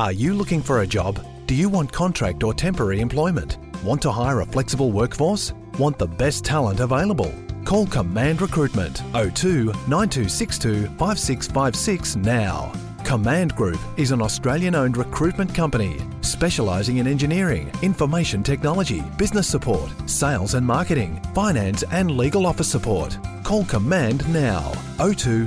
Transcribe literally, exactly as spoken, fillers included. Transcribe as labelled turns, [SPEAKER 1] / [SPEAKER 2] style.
[SPEAKER 1] Are you looking for a job? Do you want contract or temporary employment? Want to hire a flexible workforce? Want the best talent available? Call Command Recruitment oh two nine two six two five six five six now. Command Group is an Australian-owned recruitment company specialising in engineering, information technology, business support, sales and marketing, finance and legal office support. Call Command now oh two